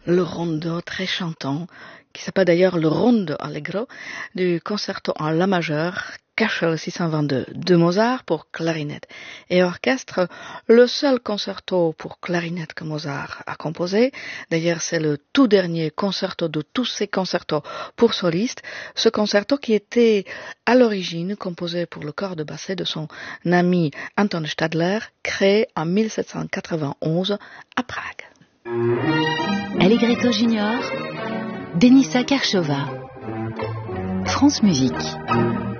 le rondo très chantant, qui s'appelle d'ailleurs le rondo allegro, du concerto en la majeur, Cashel 622 de Mozart pour clarinette et orchestre, le seul concerto pour clarinette que Mozart a composé. D'ailleurs, c'est le tout dernier concerto de tous ses concertos pour soliste, ce concerto qui était à l'origine composé pour le corps de basset de son ami Anton Stadler, créé en 1791 à Prague. Allegretto Junior, Denisa Karchova, France Musique.